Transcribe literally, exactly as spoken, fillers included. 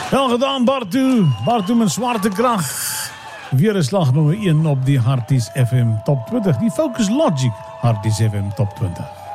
Wel gedaan, Bartu. Bartu met zwaartekracht. Weer een slag nummer één op die Harties F M Top twintig. Die Focus Logic Harties F M Top twintig.